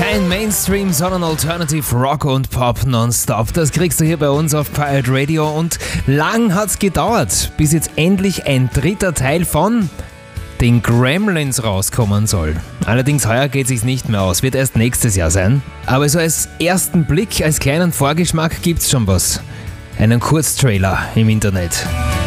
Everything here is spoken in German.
Kein Mainstream, sondern Alternative Rock und Pop nonstop. Das kriegst du hier bei uns auf Pirate Radio. Und lang hat's gedauert, bis jetzt endlich ein dritter Teil von den Gremlins rauskommen soll. Allerdings heuer geht sich's nicht mehr aus, wird erst nächstes Jahr sein. Aber so als ersten Blick, als kleinen Vorgeschmack gibt's schon was. Einen Kurztrailer im Internet.